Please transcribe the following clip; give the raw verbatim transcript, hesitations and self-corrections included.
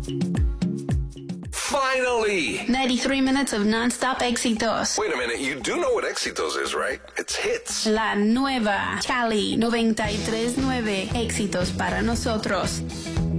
Finally! ninety-three minutes of non-stop éxitos. Wait a minute, you do know what Éxitos is, right? It's hits. La nueva Cali noventa y tres nueve éxitos para nosotros.